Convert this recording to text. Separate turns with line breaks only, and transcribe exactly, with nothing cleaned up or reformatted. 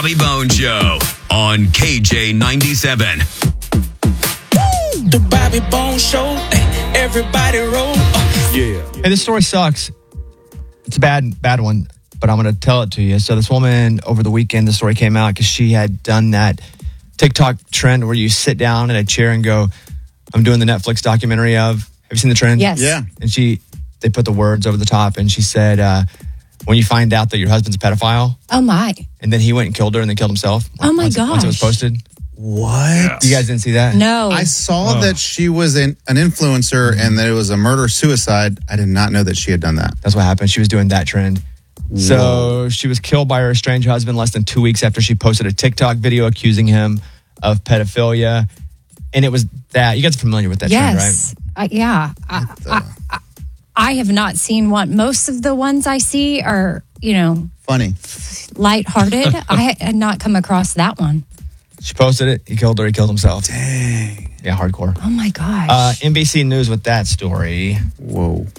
Bobby Bones Show on K J ninety-seven.
The Bobby Bones Show. Everybody roll.
Yeah.
Hey, this story sucks. It's a bad, bad one, but I'm going to tell it to you. So this woman over the weekend, the story came out because she had done that TikTok trend where you sit down in a chair and go, I'm doing the Netflix documentary of, have you seen the trend?
Yes.
Yeah.
And she, they put the words over the top and she said, uh, when you find out that your husband's a pedophile,
Oh, my.
and then he went and killed her and then killed himself.
Oh, my
once, Once it was
gosh.
posted.
What?
You guys didn't see that?
No.
I saw that she was an, an influencer and that it was a murder-suicide. I did not know that she had done that.
That's what happened. She was doing that trend. So she was killed by her estranged husband less than two weeks after she posted a TikTok video accusing him of pedophilia. And it was that. You guys are familiar with that
yes.
trend, right?
Uh, yeah. I, I, I, I have not seen one. Most of the ones I see are, you know,
Funny.
lighthearted. I had not come across that one.
She posted it. He killed her. He killed himself.
Dang.
Yeah, hardcore.
Oh, my gosh.
Uh, N B C News with that story.
Whoa.